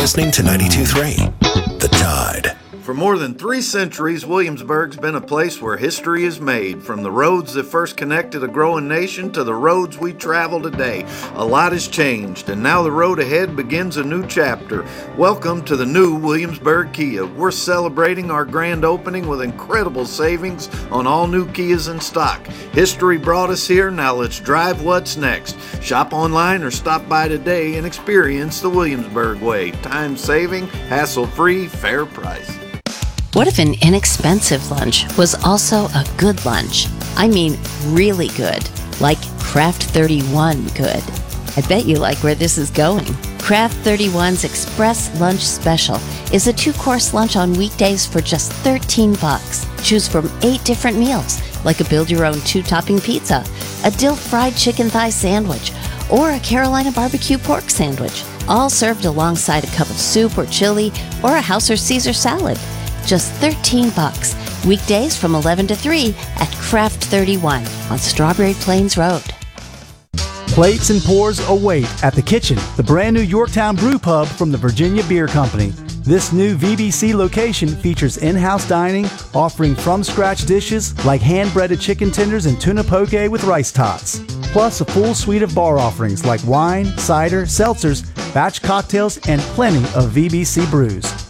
listening to 92.3 The Tide. For more than 3 centuries, Williamsburg's been a place where history is made. From the roads that first connected a growing nation to the roads we travel today, a lot has changed, and now the road ahead begins a new chapter. Welcome to the new Williamsburg Kia. We're celebrating our grand opening with incredible savings on all new Kias in stock. History brought us here, now let's drive what's next. Shop online or stop by today and experience the Williamsburg way. Time-saving, hassle-free, fair price. What if an inexpensive lunch was also a good lunch? I mean, really good. Like Craft 31 good. I bet you like where this is going. Craft 31's Express Lunch Special is a 2-course lunch on weekdays for just $13. Choose from 8 different meals, like a build-your-own 2-topping pizza, a dill fried chicken thigh sandwich, or a Carolina barbecue pork sandwich, all served alongside a cup of soup or chili or a House or Caesar salad. Just $13. Weekdays from 11 to 3 at Craft 31 on Strawberry Plains Road. Plates and pours await at the kitchen, the brand new Yorktown Brew Pub from the Virginia Beer Company. This new VBC location features in-house dining, offering from-scratch dishes like hand-breaded chicken tenders and tuna poke with rice tots. Plus a full suite of bar offerings like wine, cider, seltzers, batch cocktails, and plenty of VBC brews.